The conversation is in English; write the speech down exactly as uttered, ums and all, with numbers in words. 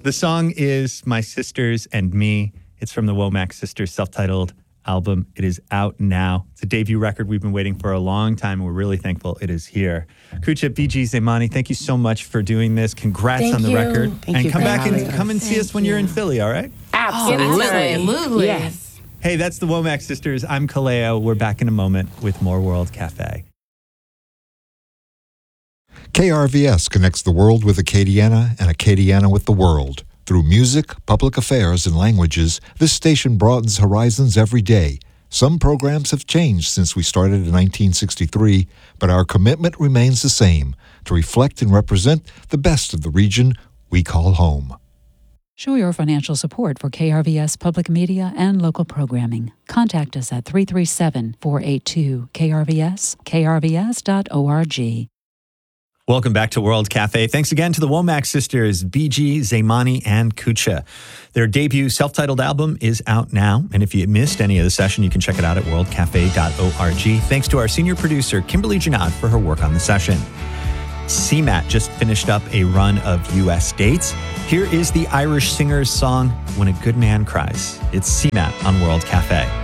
The song is My Sisters and Me. It's from the Womack Sisters self-titled album. It is out now. It's a debut record we've been waiting for a long time, and we're really thankful it is here. Kucha, B G, Zaimani, thank you so much for doing this. Congrats thank on the you. record. Thank and you come back and us. come and see thank us when you. you're in Philly, all right? Absolutely. Absolutely. Yes. Hey, that's the Womack Sisters. I'm Kaleo. We're back in a moment with more World Cafe. K R V S connects the world with Acadiana and Acadiana with the world. Through music, public affairs, and languages, this station broadens horizons every day. Some programs have changed since we started in nineteen sixty-three, but our commitment remains the same, to reflect and represent the best of the region we call home. Show your financial support for K R V S Public Media and local programming. Contact us at three three seven, four eight two, K R V S, k r v s dot org. Welcome back to World Cafe. Thanks again to the Womack Sisters, B G, Zaimani, and Kucha. Their debut self-titled album is out now, and if you missed any of the session, you can check it out at world cafe dot org. Thanks to our senior producer, Kimberly Janad, for her work on the session. C MAT just finished up a run of U S dates. Here is the Irish singer's song, When a Good Man Cries. It's C MAT on World Cafe.